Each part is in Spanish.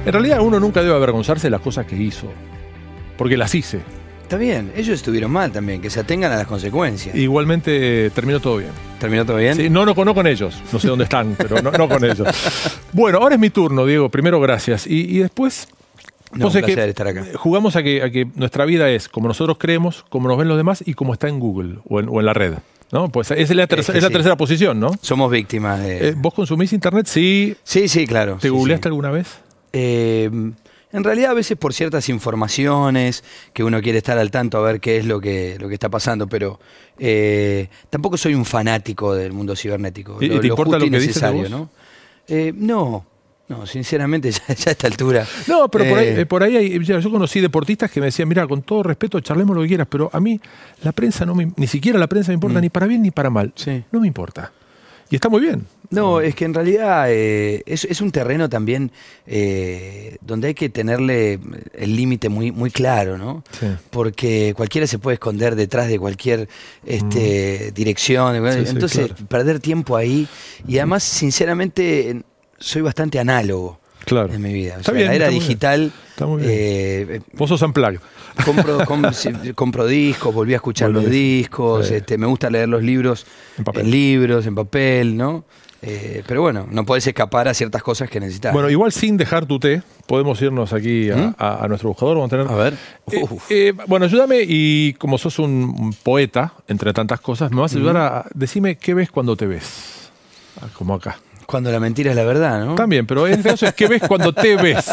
En realidad uno nunca debe avergonzarse de las cosas que hizo, porque las hice. Está bien, ellos estuvieron mal también, que se atengan a las consecuencias. Igualmente terminó todo bien. ¿Terminó todo bien? Sí, no con ellos, no sé dónde están, pero no con ellos. Bueno, ahora es mi turno, Diego, primero gracias. Y después, No, un placer estar acá. Jugamos a que nuestra vida es como nosotros creemos, como nos ven los demás y como está en Google o en la red. ¿No? Pues es la tercera posición, ¿no? Somos víctimas de... ¿Vos consumís internet? Sí. Sí, claro. ¿Te googleaste alguna vez? En realidad a veces por ciertas informaciones que uno quiere estar al tanto a ver qué es lo que está pasando, pero tampoco soy un fanático del mundo cibernético. ¿Y te importa lo que dicen de vos? ¿no? No, sinceramente ya a esta altura. No, pero por ahí yo conocí deportistas que me decían, mira, con todo respeto, charlemos lo que quieras, pero a mí la prensa ni siquiera la prensa me importa, ni para bien ni para mal. Sí. No me importa. Y está muy bien. No, es que en realidad es un terreno también donde hay que tenerle el límite muy claro, ¿no? Sí. Porque cualquiera se puede esconder detrás de cualquier dirección. Sí, entonces, claro. perder tiempo ahí. Y además, sinceramente, soy bastante análogo en mi vida. Está bien, la era está muy digital. bien. Está muy bien. Vos sos unplugged. Compro discos, volví a escuchar los discos, Sí. me gusta leer los libros en papel, ¿no? Pero bueno, no podés escapar a ciertas cosas que necesitas. Bueno, igual sin dejar tu té, podemos irnos aquí a nuestro buscador. Vamos a tener... A ver. Bueno, ayúdame y como sos un poeta, entre tantas cosas, me vas a ayudar a... Decime qué ves cuando te ves. Como acá. Cuando la mentira es la verdad, ¿no? También, pero en este caso es qué ves cuando te ves.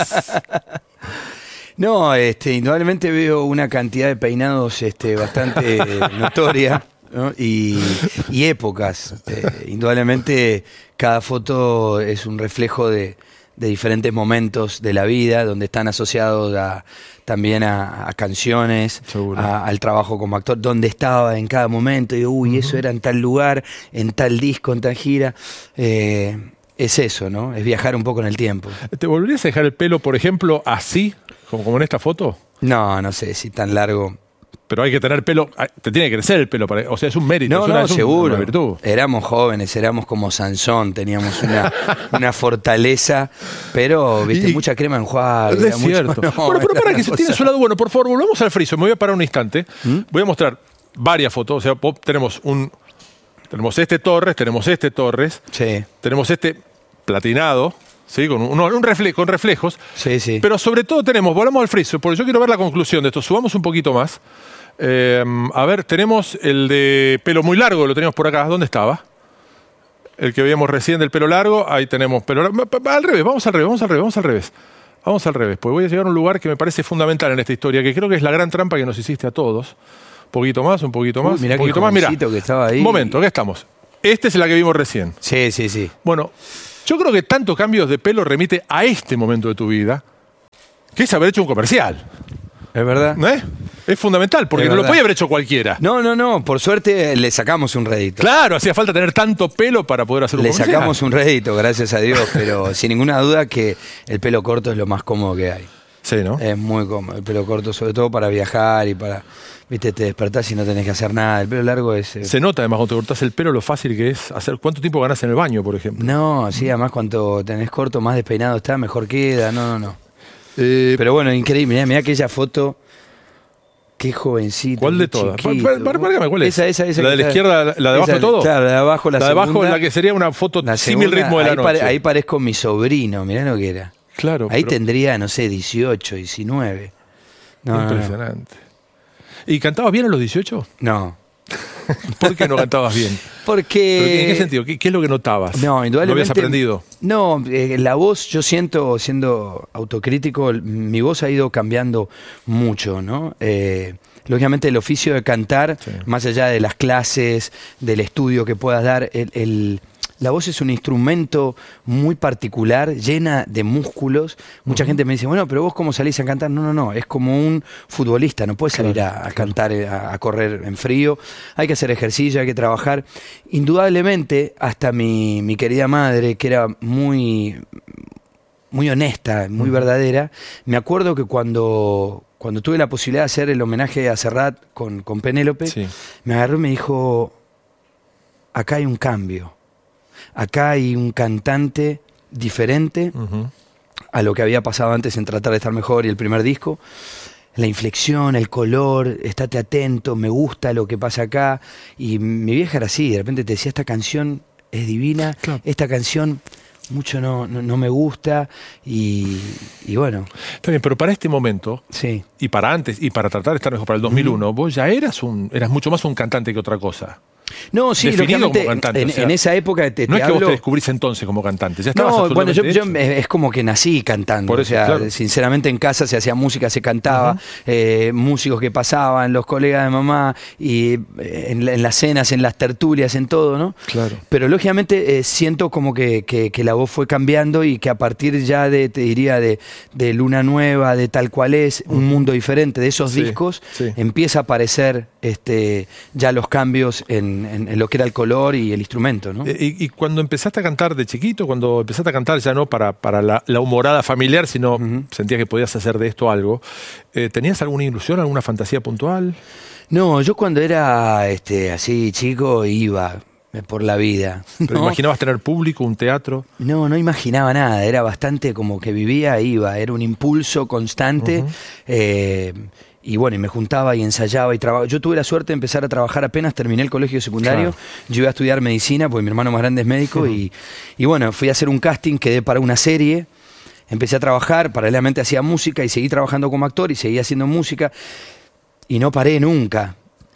No, indudablemente veo una cantidad de peinados bastante notoria, ¿no? Y épocas. Indudablemente cada foto es un reflejo de diferentes momentos de la vida, donde están asociados también a canciones, al trabajo como actor, donde estaba en cada momento. Y digo, eso era en tal lugar, en tal disco, en tal gira. Es eso, ¿no? Es viajar un poco en el tiempo. ¿Te volverías a dejar el pelo, por ejemplo, así, como en esta foto? No sé si tan largo. Pero hay que tener pelo, te tiene que crecer el pelo, o sea, es un mérito. Es seguro. Una virtud. Éramos jóvenes, éramos como Sansón, teníamos una fortaleza, pero, viste, mucha crema enjuague. Es cierto. Bueno, pero para que se tiene su lado bueno, por favor, volvamos al friso. Me voy a parar un instante. Voy a mostrar varias fotos. O sea, tenemos este Torres, sí. Tenemos este platinado, ¿sí? Con reflejos. Sí. Pero sobre todo volvamos al friso, porque yo quiero ver la conclusión de esto. Subamos un poquito más. A ver, tenemos el de pelo muy largo, lo teníamos por acá. ¿Dónde estaba? El que veíamos recién del pelo largo. Ahí tenemos pelo largo. Al revés, vamos al revés, pues voy a llegar a un lugar que me parece fundamental en esta historia, que creo que es la gran trampa que nos hiciste a todos. Un poquito más. Mirá qué jovencito que estaba ahí. Un momento, acá estamos. Esta es la que vimos recién. Sí. Bueno, yo creo que tantos cambios de pelo remite a este momento de tu vida, que es haber hecho un comercial. Es verdad. Es fundamental, porque no lo podía haber hecho cualquiera. No, por suerte le sacamos un rédito. Claro, hacía falta tener tanto pelo para poder hacer un comercial. Le sacamos un rédito, gracias a Dios, pero sin ninguna duda que el pelo corto es lo más cómodo que hay. Sí, ¿no? Es muy cómodo, el pelo corto, sobre todo para viajar y para... Viste, te despertás y no tenés que hacer nada. El pelo largo es... Se nota además cuando te cortás el pelo lo fácil que es hacer... ¿Cuánto tiempo ganás en el baño, por ejemplo? No, sí, además cuanto tenés corto, más despeinado está, mejor queda. No. Pero bueno, increíble. Mirá aquella foto. Qué jovencito. ¿Cuál de todas? ¿Cuál es? Esa. ¿La de la izquierda, la de abajo de todo? Claro, la de abajo, la segunda. La de abajo es la que sería una foto símil ritmo de la noche. Ahí parezco mi sobrino, mirá lo que era. Claro. Ahí tendría, no sé, 18, 19. Impresionante. ¿Y cantabas bien a los 18? No. ¿Por qué no cantabas bien? Porque... ¿En qué sentido? ¿Qué es lo que notabas? No, indudablemente... ¿No habías aprendido? No, la voz, yo siendo autocrítico, mi voz ha ido cambiando mucho, ¿no? Lógicamente el oficio de cantar, más allá de las clases, del estudio que puedas dar, la voz es un instrumento muy particular, llena de músculos. Mucha gente me dice, bueno, pero vos ¿cómo salís a cantar? No, es como un futbolista, no puedes salir a cantar, a correr en frío. Hay que hacer ejercicio, hay que trabajar. Indudablemente, hasta mi querida madre, que era muy honesta, muy verdadera, me acuerdo que cuando tuve la posibilidad de hacer el homenaje a Serrat con Penélope, me agarró y me dijo, acá hay un cambio. Acá hay un cantante diferente a lo que había pasado antes en Tratar de Estar Mejor y el primer disco. La inflexión, el color, estate atento, me gusta lo que pasa acá. Y mi vieja era así, de repente te decía, esta canción es divina, claro. Esta canción mucho no me gusta y bueno. Está bien, pero para este momento, sí. Y para antes, y para Tratar de Estar Mejor, para el 2001, vos ya eras mucho más un cantante que otra cosa. No, sí, lógicamente, cantante, en esa época no es que vos te descubrís entonces como cantante, ya estabas absolutamente bueno, yo es como que nací cantando, por eso, o sea, claro. Sinceramente en casa se hacía música, se cantaba, músicos que pasaban, los colegas de mamá, y en las cenas, en las tertulias, en todo, ¿no? Claro. Pero lógicamente siento como que la voz fue cambiando y que a partir ya te diría, de Luna Nueva, de Tal Cual Es, Un Mundo Diferente, de esos discos, empieza a aparecer ya los cambios en lo que era el color y el instrumento, ¿no? Y cuando empezaste a cantar de chiquito, cuando empezaste a cantar ya no para la humorada familiar, sino sentías que podías hacer de esto algo, ¿tenías alguna ilusión, alguna fantasía puntual? No, yo cuando era así chico iba por la vida. ¿Pero imaginabas tener público, un teatro? No imaginaba nada, era bastante como que vivía, iba, era un impulso constante. Y bueno, y me juntaba y ensayaba y trabajaba. Yo tuve la suerte de empezar a trabajar apenas terminé el colegio secundario. Claro. Yo iba a estudiar medicina porque mi hermano más grande es médico. Y bueno, fui a hacer un casting, quedé para una serie. Empecé a trabajar, paralelamente hacía música y seguí trabajando como actor y seguí haciendo música. Y no paré nunca.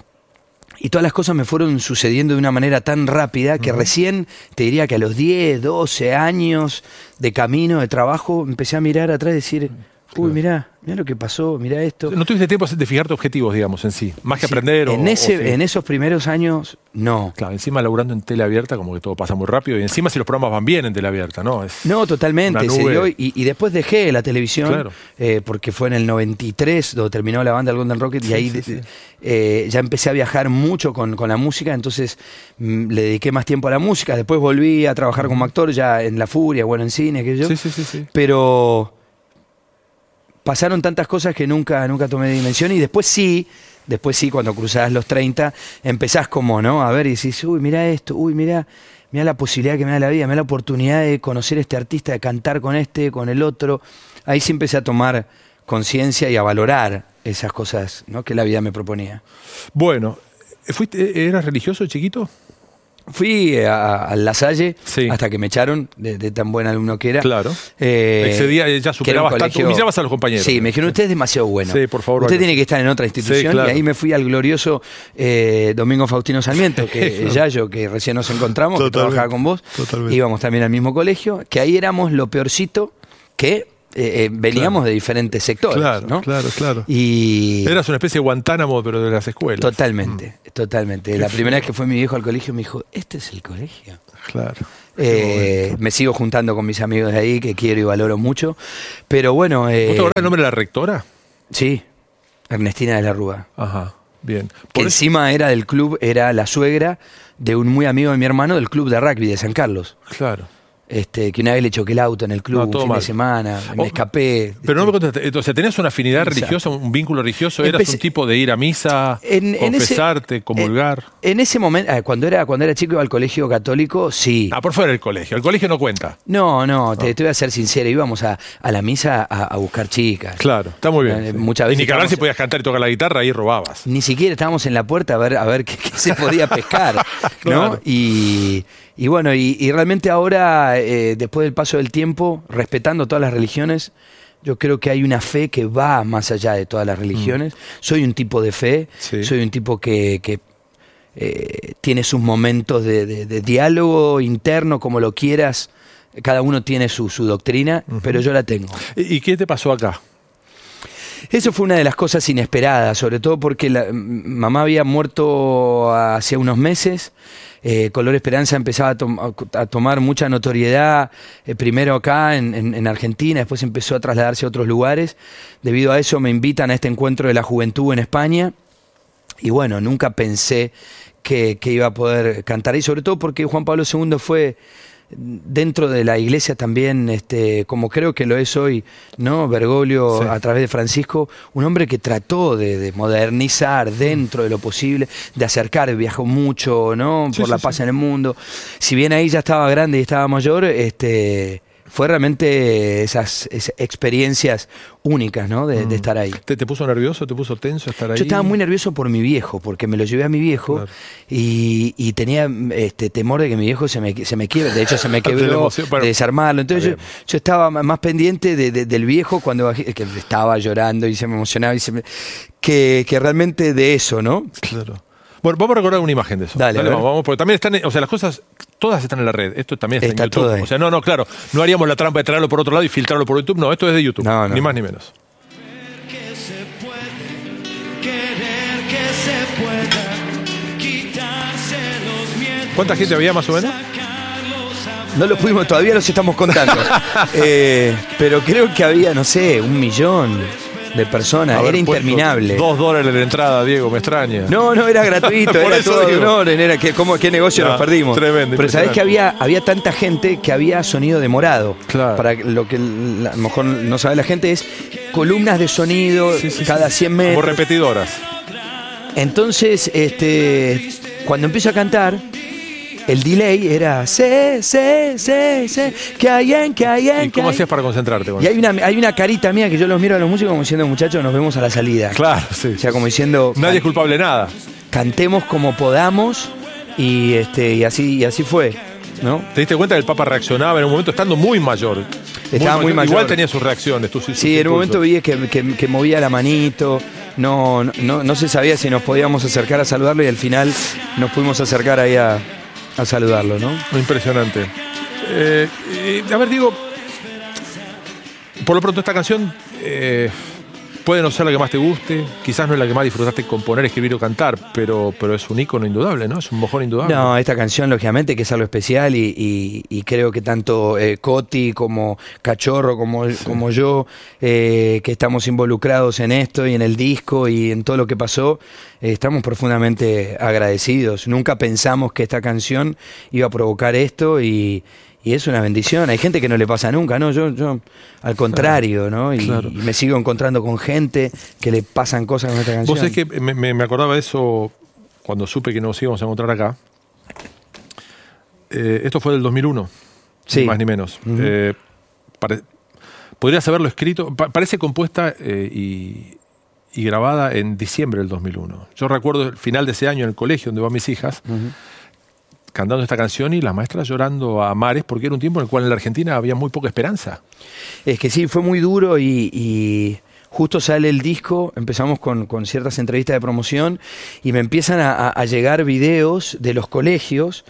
Y todas las cosas me fueron sucediendo de una manera tan rápida que recién, te diría que a los 10, 12 años de camino, de trabajo, empecé a mirar atrás y decir... Uy, mirá lo que pasó, mirá esto. No tuviste tiempo de fijarte objetivos, digamos, en sí. Más que aprender en esos primeros años, no. Claro, encima laburando en tele abierta, como que todo pasa muy rápido. Y encima si los programas van bien en tele abierta, ¿no? No, totalmente. Se dio, y después dejé la televisión, claro. Porque fue en el 93, donde terminó la banda del Golden Rocket, y ahí ya empecé a viajar mucho con la música, entonces le dediqué más tiempo a la música. Después volví a trabajar como actor, ya en La Furia, bueno, en cine, que yo. Sí. Pero... pasaron tantas cosas que nunca tomé dimensión y después sí, cuando cruzás los 30, empezás como, ¿no? A ver y decís, uy, mirá esto, uy, mirá la posibilidad que me da la vida, mirá la oportunidad de conocer a este artista, de cantar con el otro. Ahí sí empecé a tomar conciencia y a valorar esas cosas, ¿no? Que la vida me proponía. Bueno, ¿eras religioso de chiquito? Fui a La Salle hasta que me echaron de tan buen alumno que era. Claro. Excedía, ya superabas tanto, humillabas a los compañeros. Sí, me dijeron, usted es demasiado bueno. Sí, por favor. Usted tiene que estar en otra institución. Claro. Y ahí me fui al glorioso Domingo Faustino Sarmiento, que Yayo, que recién nos encontramos, que trabajaba con vos. Totalmente. Íbamos también al mismo colegio, que ahí éramos lo peorcito que... veníamos de diferentes sectores, claro, ¿no? Claro. Y eras una especie de Guantánamo, pero de las escuelas. Totalmente. La primera vez que fue mi viejo al colegio me dijo, ¿este es el colegio? Claro. Me sigo juntando con mis amigos de ahí, que quiero y valoro mucho. Pero bueno... ¿Vos te acordás el nombre de la rectora? Sí, Ernestina de la Rúa. Ajá, bien. Que encima era del club, era la suegra de un muy amigo de mi hermano del club de rugby de San Carlos. Claro. Que una vez le choqué el auto en el club, un fin de semana, me escapé. Pero no me contaste, entonces, ¿tenías una afinidad religiosa, un vínculo religioso? ¿Eras un tipo de ir a misa, confesarte, comulgar? En ese momento, cuando era chico iba al colegio católico, sí. Por fuera del colegio, el colegio no cuenta. No, te voy a ser sincero, íbamos a la misa a buscar chicas. Claro, está muy bien. Muchas veces y ni que hablar si podías cantar y tocar la guitarra, ahí robabas. Ni siquiera estábamos en la puerta a ver qué se podía pescar, ¿no? Claro. Y bueno, y realmente ahora, después del paso del tiempo, respetando todas las religiones, yo creo que hay una fe que va más allá de todas las religiones. Soy un tipo de fe, soy un tipo que tiene sus momentos de diálogo interno, como lo quieras. Cada uno tiene su doctrina, pero yo la tengo. ¿Y qué te pasó acá? Eso fue una de las cosas inesperadas, sobre todo porque mamá había muerto hace unos meses. Color Esperanza empezaba a tomar mucha notoriedad, primero acá en Argentina, después empezó a trasladarse a otros lugares. Debido a eso me invitan a este encuentro de la juventud en España y bueno, nunca pensé que iba a poder cantar ahí, sobre todo porque Juan Pablo II fue... dentro de la iglesia también, como creo que lo es hoy, ¿no? Bergoglio, a través de Francisco, un hombre que trató de modernizar dentro de lo posible, de acercar, viajó mucho, ¿no? Por la paz en el mundo. Si bien ahí ya estaba grande y estaba mayor, fue realmente esas experiencias únicas, ¿no? De estar ahí. ¿Te puso nervioso? ¿Te puso tenso estar ahí? Yo estaba muy nervioso por mi viejo, porque me lo llevé a mi viejo, claro. y tenía temor de que mi viejo se me quiebre. De hecho, se me quebró de desarmarlo. Entonces yo estaba más pendiente del viejo cuando que estaba llorando y se me emocionaba que realmente de eso, ¿no? Claro. Bueno, vamos a recordar una imagen de eso. Dale, vamos, porque también están, o sea, las cosas todas están en la red. Esto también está en YouTube. Todo ahí. O sea, no, claro, no haríamos la trampa de traerlo por otro lado y filtrarlo por YouTube. No, esto es de YouTube, ni más ni menos. ¿Cuánta gente había más o menos? No lo pudimos, todavía los estamos contando. Pero creo que había, no sé, 1 millón de personas. Era interminable. $2 la entrada, Diego, me extraña. No, era gratuito, era todo de un orden, era qué negocio nos perdimos. Tremendo. Pero sabés que había tanta gente que había sonido demorado. Claro. Para lo que a lo mejor no sabe la gente es columnas de sonido cada 100 metros. Como repetidoras. Entonces, cuando empiezo a cantar, el delay era sé, que hay. ¿Y cómo hacías para concentrarte? Y hay una carita mía que yo los miro a los músicos como diciendo, muchachos, nos vemos a la salida. Claro, sí. O sea, como diciendo... Nadie es culpable de nada. Cantemos como podamos y así fue, ¿no? ¿Te diste cuenta que el Papa reaccionaba en un momento estando muy mayor? Estaba muy mayor. Igual tenía sus reacciones. Sí, en un momento vi que movía la manito. No se sabía si nos podíamos acercar a saludarlo y al final nos pudimos acercar ahí a saludarlo, ¿no? Impresionante. A ver, digo, por lo pronto esta canción puede no ser la que más te guste, quizás no es la que más disfrutaste componer, escribir o cantar, pero es un ícono indudable, ¿no? Es un mojón indudable. No, esta canción lógicamente que es algo especial y creo que tanto Coti como Cachorro como yo, que estamos involucrados en esto y en el disco y en todo lo que pasó, estamos profundamente agradecidos. Nunca pensamos que esta canción iba a provocar esto y es una bendición. Hay gente que no le pasa nunca, ¿no? Yo al contrario, ¿no? Y me sigo encontrando con gente que le pasan cosas con esta canción. Vos sabés que me acordaba de eso cuando supe que nos íbamos a encontrar acá. Esto fue del 2001, ni más ni menos. Podrías haberlo escrito, parece compuesta y grabada en diciembre del 2001. Yo recuerdo el final de ese año en el colegio donde van mis hijas, cantando esta canción y las maestras llorando a mares porque era un tiempo en el cual en la Argentina había muy poca esperanza. Es que sí, fue muy duro y justo sale el disco, empezamos con ciertas entrevistas de promoción y me empiezan a llegar videos de los colegios,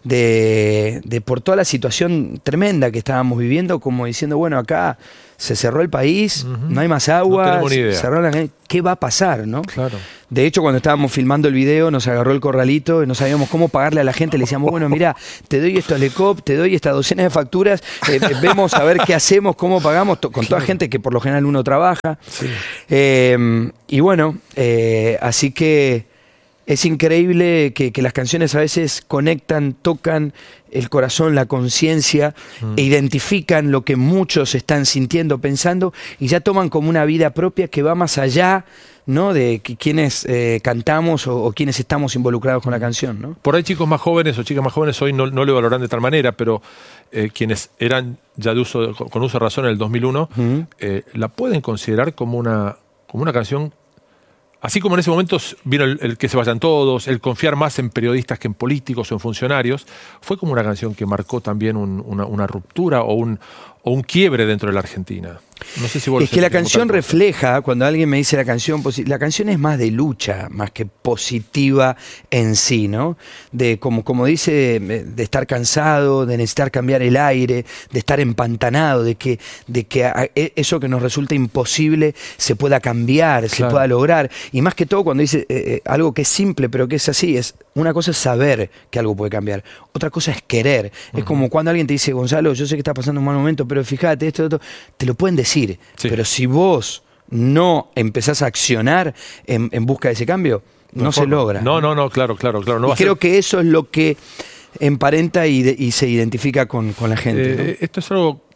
de por toda la situación tremenda que estábamos viviendo, como diciendo, bueno, acá se cerró el país, no hay más agua, no tenemos ni idea. Cerró ¿qué va a pasar, no? Claro. De hecho, cuando estábamos filmando el video, nos agarró el corralito y no sabíamos cómo pagarle a la gente. Le decíamos, bueno, mira, te doy esto al ECOP, te doy esta docena de facturas, vemos a ver qué hacemos, cómo pagamos, con toda gente que por lo general uno trabaja. Sí. Y bueno, así que es increíble que las canciones a veces conectan, tocan el corazón, la conciencia, e identifican lo que muchos están sintiendo, pensando, y ya toman como una vida propia que va más allá, ¿no? De quienes cantamos o quienes estamos involucrados con la canción, ¿no? Por ahí chicos más jóvenes o chicas más jóvenes hoy no le valoran de tal manera, pero quienes eran ya con uso de razón en el 2001, la pueden considerar como una canción. Así como en ese momento vino el que se vayan todos, el confiar más en periodistas que en políticos o en funcionarios, fue como una canción que marcó también una ruptura o un quiebre dentro de la Argentina. No sé si vos es que la canción refleja, cuando alguien me dice la canción es más de lucha, más que positiva en sí, ¿no? De como dice, de estar cansado, de necesitar cambiar el aire, de estar empantanado, de que eso que nos resulta imposible se pueda cambiar, se pueda lograr. Y más que todo cuando dice algo que es simple, pero que es así, una cosa es saber que algo puede cambiar, otra cosa es querer. Es como cuando alguien te dice, Gonzalo, yo sé que estás pasando un mal momento, pero fíjate, esto, te lo pueden decir. Pero si vos no empezás a accionar en busca de ese cambio, no se logra. No, claro. No y creo que eso es lo que emparenta y se identifica con la gente, ¿no? Esto es algo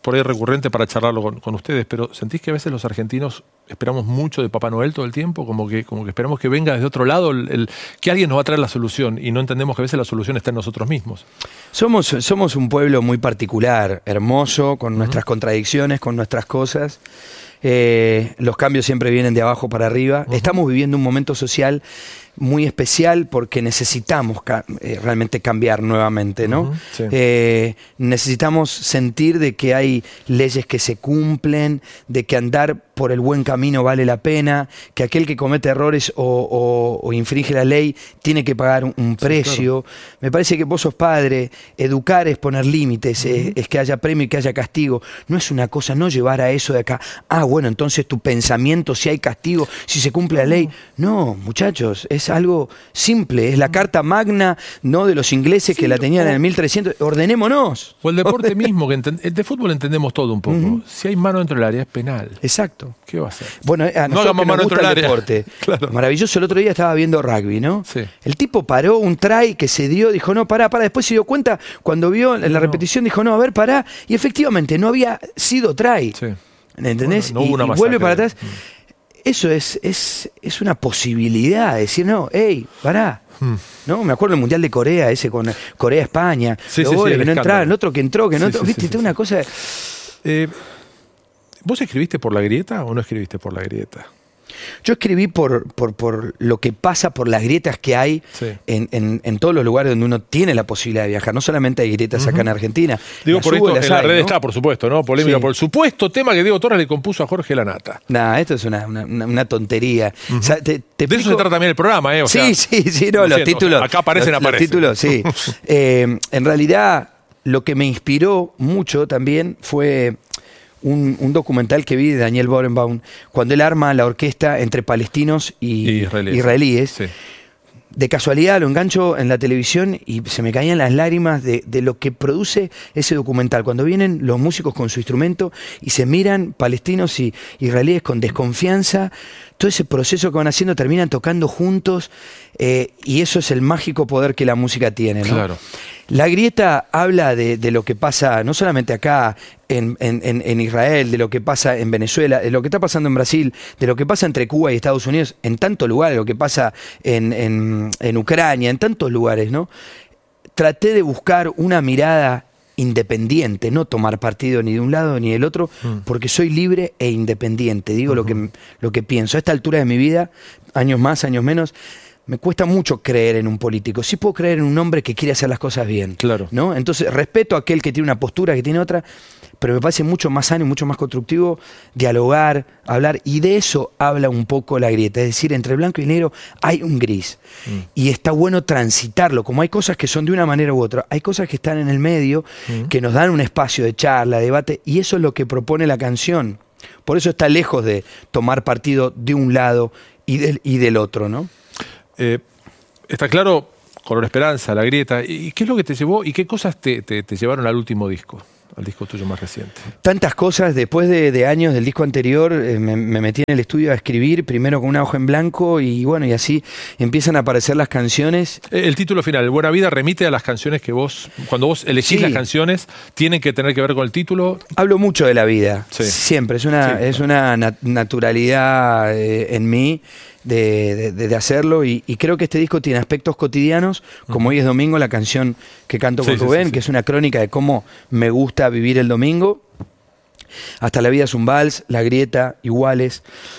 por ahí recurrente para charlarlo con ustedes, pero ¿sentís que a veces los argentinos esperamos mucho de Papá Noel todo el tiempo? Como que esperamos que venga desde otro lado, que alguien nos va a traer la solución, y no entendemos que a veces la solución está en nosotros mismos. Somos un pueblo muy particular, hermoso, con nuestras contradicciones, con nuestras cosas. Los cambios siempre vienen de abajo para arriba. Estamos viviendo un momento social muy especial porque necesitamos realmente cambiar nuevamente, ¿no? Sí. Necesitamos sentir de que hay leyes que se cumplen, de que andar por el buen camino vale la pena, que aquel que comete errores o infringe la ley tiene que pagar un precio. Claro. Me parece que vos sos padre, educar es poner límites, es que haya premio y que haya castigo. No es una cosa, no llevar a eso de acá, bueno, entonces tu pensamiento, si hay castigo, si se cumple la ley. No, muchachos, es algo simple, es la carta magna, no de los ingleses que la tenían en el 1300, ordenémonos. O el deporte mismo, que de fútbol entendemos todo un poco. Si hay mano dentro del área es penal. Exacto. ¿Qué va a hacer? Bueno, a nosotros que nos gusta el deporte. Claro. Maravilloso, el otro día estaba viendo rugby, ¿no? Sí. El tipo paró un try que se dio, dijo, no, pará, después se dio cuenta, cuando vio en la repetición, dijo, no, a ver, pará, y efectivamente no había sido try. Sí. ¿Entendés? Bueno, no hubo una y vuelve para atrás. Eso es una posibilidad, de decir, no, hey, pará. ¿No? Me acuerdo del Mundial de Corea, ese con Corea-España. Sí, que no entraba, el otro que entró, que no entró. ¿Viste? Una cosa. ¿Vos escribiste por La Grieta o no escribiste por La Grieta? Yo escribí por lo que pasa, por las grietas que hay en todos los lugares donde uno tiene la posibilidad de viajar. No solamente hay grietas acá en Argentina. Digo, por esto en la red está, por supuesto, ¿no? Polémica por el supuesto tema que Diego Torres le compuso a Jorge Lanata. Nah, esto es una tontería. O sea, de eso se trata también el programa, ¿eh? O sea, sí, no, los títulos. Acá aparecen. Los títulos, sí. En realidad, lo que me inspiró mucho también fue un documental que vi de Daniel Barenboim, cuando él arma la orquesta entre palestinos y israelíes. Sí. De casualidad lo engancho en la televisión y se me caían las lágrimas de lo que produce ese documental. Cuando vienen los músicos con su instrumento y se miran palestinos y israelíes con desconfianza, todo ese proceso que van haciendo terminan tocando juntos, y eso es el mágico poder que la música tiene, ¿no? Claro. La Grieta habla de lo que pasa no solamente acá en Israel, de lo que pasa en Venezuela, de lo que está pasando en Brasil, de lo que pasa entre Cuba y Estados Unidos, en tantos lugares, lo que pasa en Ucrania, en tantos lugares, ¿no? Traté de buscar una mirada independiente, no tomar partido ni de un lado ni del otro, porque soy libre e independiente, digo lo que pienso. A esta altura de mi vida, años más, años menos, me cuesta mucho creer en un político. Sí puedo creer en un hombre que quiere hacer las cosas bien. Claro. ¿No? Entonces, respeto a aquel que tiene una postura, que tiene otra, pero me parece mucho más sano y mucho más constructivo dialogar, hablar, y de eso habla un poco La Grieta. Es decir, entre el blanco y el negro hay un gris. Y está bueno transitarlo. Como hay cosas que son de una manera u otra, hay cosas que están en el medio, que nos dan un espacio de charla, de debate, y eso es lo que propone la canción. Por eso está lejos de tomar partido de un lado y del otro, ¿no? Está claro, Color Esperanza, La Grieta. ¿Y qué es lo que te llevó y qué cosas te llevaron al último disco, al disco tuyo más reciente? Tantas cosas. Después de años del disco anterior, me metí en el estudio a escribir, primero con una hoja en blanco, y bueno, y así empiezan a aparecer las canciones. El título final, El Buena Vida, remite a las canciones que vos, cuando vos elegís las canciones, ¿tienen que tener que ver con el título? Hablo mucho de la vida, siempre. Es una naturalidad en mí de hacerlo, y creo que este disco tiene aspectos cotidianos, como Hoy es Domingo, la canción que canto con Rubén, que es una crónica de cómo me gusta vivir el domingo, hasta La Vida es un Vals, La Grieta, iguales.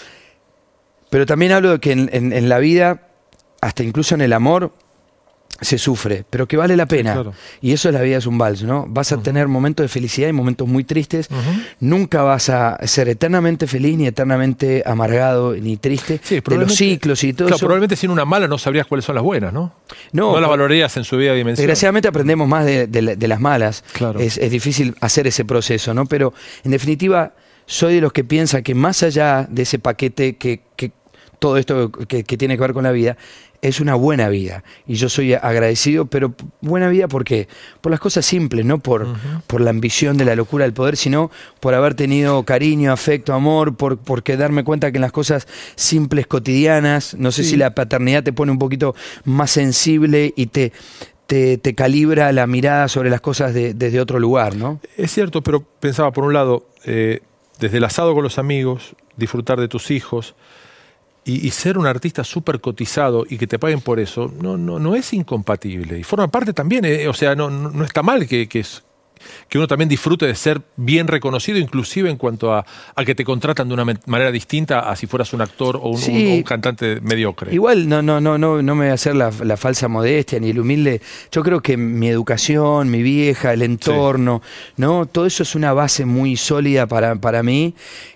Pero también hablo de que en la vida, hasta incluso en el amor, se sufre, pero que vale la pena. Claro. Y eso es La Vida es un Vals, ¿no? Vas a tener momentos de felicidad y momentos muy tristes. Nunca vas a ser eternamente feliz, ni eternamente amargado, ni triste. De los ciclos y todo eso. Probablemente sin una mala no sabrías cuáles son las buenas, ¿no? No las valorarías en su vida de dimensión. Desgraciadamente aprendemos más de las malas. Claro. Es difícil hacer ese proceso, ¿no? Pero en definitiva, soy de los que piensa que más allá de ese paquete que todo esto que tiene que ver con la vida, es una buena vida. Y yo soy agradecido, pero buena vida ¿por qué? Por las cosas simples, no por la ambición de la locura del poder, sino por haber tenido cariño, afecto, amor, por darme cuenta que en las cosas simples, cotidianas, no sé si la paternidad te pone un poquito más sensible y te te calibra la mirada sobre las cosas desde otro lugar, ¿no? Es cierto, pero pensaba, por un lado, desde el asado con los amigos, disfrutar de tus hijos y ser un artista súper cotizado y que te paguen por eso, no es incompatible. Y forma parte también, o sea, no está mal que uno también disfrute de ser bien reconocido, inclusive en cuanto a que te contratan de una manera distinta a si fueras un actor o un cantante mediocre. Igual no me voy a hacer la falsa modestia ni el humilde. Yo creo que mi educación, mi vieja, el entorno, ¿no? Todo eso es una base muy sólida para mí.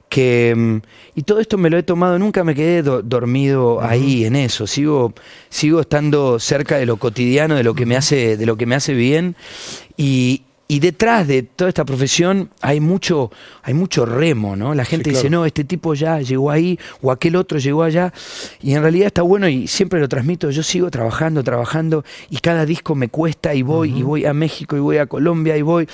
Y todo esto me lo he tomado, nunca me quedé dormido ahí en eso. Sigo estando cerca de lo cotidiano, de lo que me hace bien. Y detrás de toda esta profesión hay mucho remo, ¿no? La gente dice, no, este tipo ya llegó ahí, o aquel otro llegó allá. Y en realidad está bueno, y siempre lo transmito, yo sigo trabajando, y cada disco me cuesta, y voy a México, y voy a Colombia, y voy...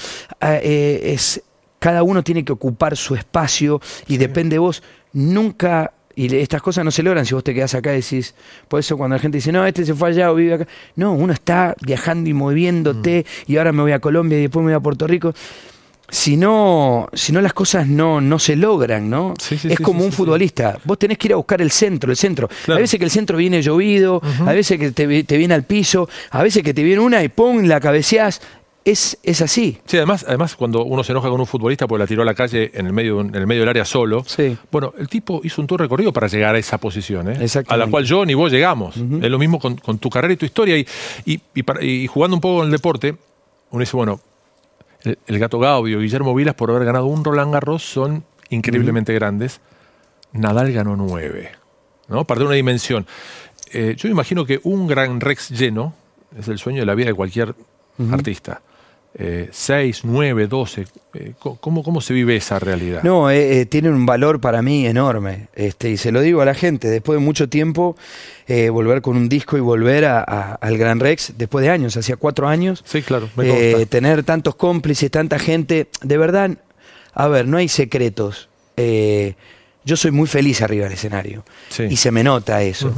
cada uno tiene que ocupar su espacio, y depende de vos. Nunca... Y estas cosas no se logran si vos te quedás acá y decís, por eso cuando la gente dice, no, este se fue allá o vive acá. No, uno está viajando y moviéndote, y ahora me voy a Colombia y después me voy a Puerto Rico. Si no las cosas no se logran, ¿no? Es como un futbolista. Vos tenés que ir a buscar el centro. Claro. Hay veces que el centro viene llovido, hay veces que te viene al piso, a veces que te viene una y ¡pum!, la cabeceás. Es así. Sí, además cuando uno se enoja con un futbolista porque la tiró a la calle en el medio del área solo, bueno, el tipo hizo un todo recorrido para llegar a esa posición, a la cual yo ni vos llegamos. Es lo mismo con tu carrera y tu historia. Y jugando un poco con el deporte, uno dice, bueno, el Gato Gaudio, Guillermo Vilas, por haber ganado un Roland Garros, son increíblemente grandes. Nadal ganó 9, ¿no? Para tener una dimensión. Yo me imagino que un Gran Rex lleno es el sueño de la vida de cualquier artista. 6, 9, 12, ¿cómo se vive esa realidad? No, tiene un valor para mí enorme, y se lo digo a la gente, después de mucho tiempo, volver con un disco y volver al Gran Rex, después de años, hacía 4 años. Sí, claro, me consta. Tener tantos cómplices, tanta gente, de verdad, a ver, no hay secretos. Yo soy muy feliz arriba del escenario, y se me nota eso.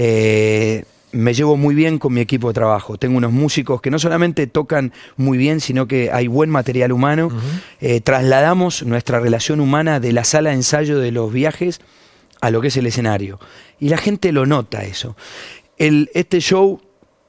Me llevo muy bien con mi equipo de trabajo. Tengo unos músicos que no solamente tocan muy bien, sino que hay buen material humano. Trasladamos nuestra relación humana de la sala de ensayo de los viajes a lo que es el escenario. Y la gente lo nota eso. Este show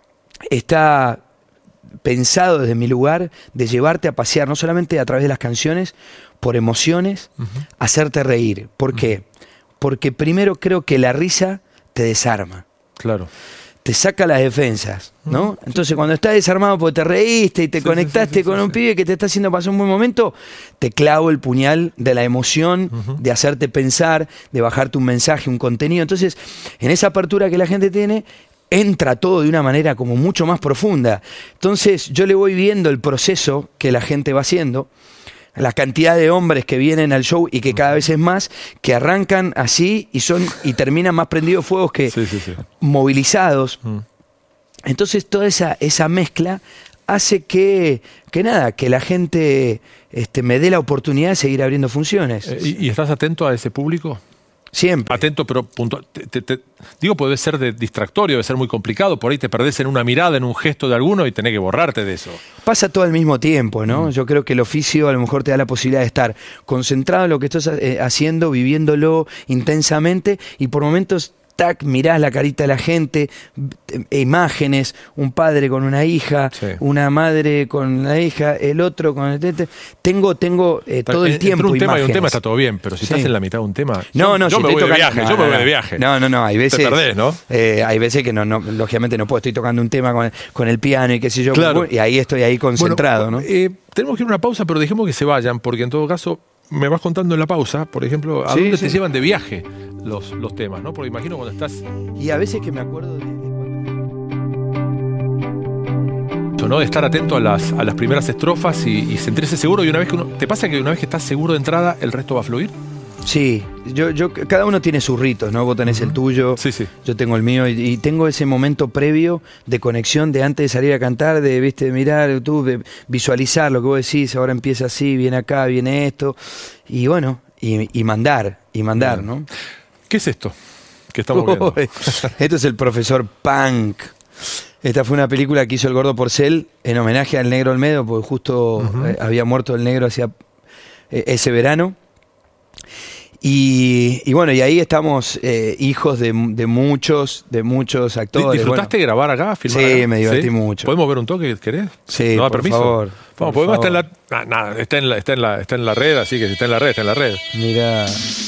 está pensado desde mi lugar de llevarte a pasear, no solamente a través de las canciones, por emociones, hacerte reír. ¿Por qué? Porque primero creo que la risa te desarma. Claro. Te saca las defensas, ¿no? Entonces cuando estás desarmado porque te reíste y te conectaste con un pibe que te está haciendo pasar un buen momento, te clavo el puñal de la emoción, de hacerte pensar, de bajarte un mensaje, un contenido. Entonces, en esa apertura que la gente tiene, entra todo de una manera como mucho más profunda. Entonces yo le voy viendo el proceso que la gente va haciendo, la cantidad de hombres que vienen al show y que cada vez es más, que arrancan así y terminan más prendidos fuegos que movilizados. Entonces toda esa mezcla hace que la gente me dé la oportunidad de seguir abriendo funciones. ¿Y estás atento a ese público? Siempre. Atento, pero puntual. Digo, puede ser distractorio, debe ser muy complicado. Por ahí te perdés en una mirada, en un gesto de alguno y tenés que borrarte de eso. Pasa todo al mismo tiempo, ¿no? Yo creo que el oficio a lo mejor te da la posibilidad de estar concentrado en lo que estás haciendo, viviéndolo intensamente, y por momentos mirás la carita de la gente, imágenes, un padre con una hija, una madre con la hija, el otro con el... Tengo todo el tiempo entre un tema imágenes. Y un tema está todo bien, pero si estás en la mitad de un tema... yo me voy de viaje, yo me voy de viaje. No, hay veces... Te perdés, ¿no? Hay veces que lógicamente no puedo, estoy tocando un tema con el piano y qué sé yo, claro. Y ahí estoy ahí concentrado, ¿no? Tenemos que ir a una pausa, pero dejemos que se vayan, porque en todo caso... Me vas contando en la pausa, por ejemplo, ¿a dónde te llevan de viaje los temas, ¿no? Porque imagino cuando estás... Y a veces que me acuerdo ¿no? De estar atento a las primeras estrofas y sentirse seguro. Y una vez que ¿te pasa que una vez que estás seguro de entrada, el resto va a fluir? Sí, cada uno tiene sus ritos, ¿no? Vos tenés el tuyo, yo tengo el mío, y tengo ese momento previo de conexión de antes de salir a cantar, de mirar YouTube, visualizar lo que vos decís, ahora empieza así, viene acá, viene esto, y bueno, y mandar, ¿no? ¿Qué es esto que estamos viendo? Esto es el profesor Punk. Esta fue una película que hizo el Gordo Porcel en homenaje al Negro Olmedo, porque justo había muerto el negro hacia ese verano. Y bueno, y ahí estamos hijos de muchos actores. ¿Disfrutaste de grabar acá? Filmar Sí, acá? me divertí mucho. ¿Podemos ver un toque, querés? Sí, ¿No da por permiso? favor. Vamos, por podemos favor. estar en la... está en la red, así que si está en la red, está en la red. Mirá.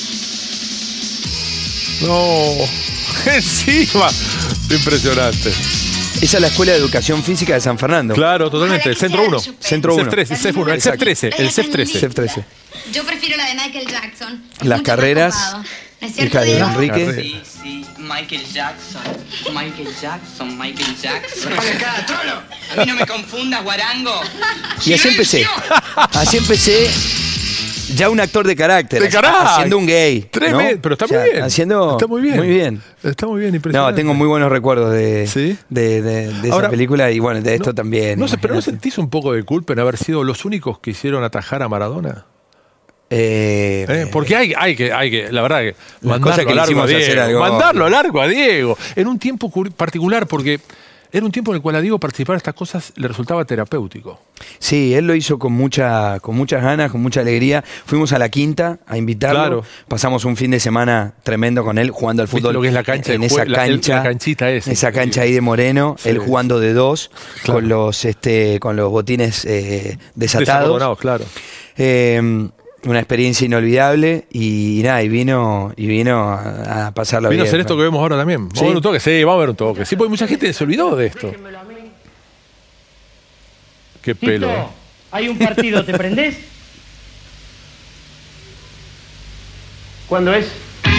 No, encima. Impresionante. Esa es la Escuela de Educación Física de San Fernando. Claro, totalmente. El Centro 1. Centro 1. CEF 13, CEF 1, el CEF 13. El CEF 13. CEF 13. Yo prefiero la de Michael Jackson. Es Las mucho más carreras, copado. ¿No es cierto, hija de Diego? Enrique. Sí, sí, Michael Jackson. Michael Jackson, Michael Jackson. A mí no me confundas, guarango. Y así empecé. Así empecé. Ya un actor de carácter. De carácter. Haciendo un gay. Tremendo, ¿no? pero está O sea, muy bien. Haciendo. Está muy bien. Muy bien. Está muy bien, impresionante. No, tengo muy buenos recuerdos de, ¿Sí? de esa Ahora, película y bueno, de esto también. No sé, pero ¿no imagínate. sentís un poco de culpa en haber sido los únicos que hicieron atajar a Maradona? Porque hay que, la verdad, que Las cosas que le largo a hicimos hacer Diego. algo. Mandarlo largo a Diego. En un tiempo particular, porque era un tiempo en el cual a Diego participar de estas cosas le resultaba terapéutico. Sí, él lo hizo con muchas ganas, con mucha alegría. Fuimos a la Quinta a invitarlo. Claro. Pasamos un fin de semana tremendo con él jugando al ¿Viste fútbol. lo que es la cancha en de esa la cancha, canchita esa? esa cancha ahí de Moreno, Sí. él jugando de dos, Claro. con los botines desatados. Desacordonados, claro. Una experiencia inolvidable y nada, y vino a pasarlo Vino a bien. hacer esto que vemos ahora también. Vamos Sí. a ver un toque, sí, vamos a ver un toque. Sí, porque mucha gente se olvidó de esto. Qué pelo. Tito, hay un partido, ¿te prendés? ¿Cuándo es?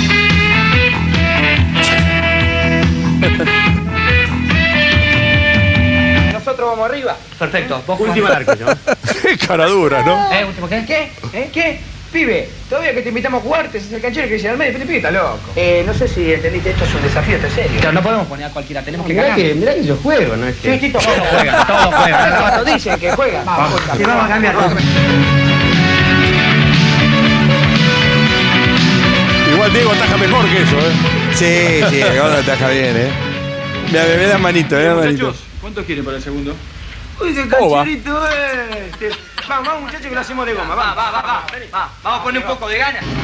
Nosotros vamos arriba. Perfecto, vos última al arco, ¿no? Qué cara dura, ¿no? ¿Último qué? ¿Qué? ¿Qué? Pibe, todavía que te invitamos a jugar, te haces el canchero que dice al medio, pibe, está loco. No sé si entendiste, esto es un desafío, esto es serio. Pero no podemos poner a cualquiera, tenemos que ganar. mirá que yo juego, ¿no es Sí, Tito, todos juegan, todos juegan. Todos dicen que juega. Sí, vamos a cambiar. Igual Diego ataja mejor que eso, ¿eh? Sí, ahora ataja bien, Mira, me da manito, ¿Cuánto quiere para el segundo? Uy, ese va. cancherito este. Vamos, muchachos, que lo hacemos de goma. Va. Vamos a poner un poco de ganas.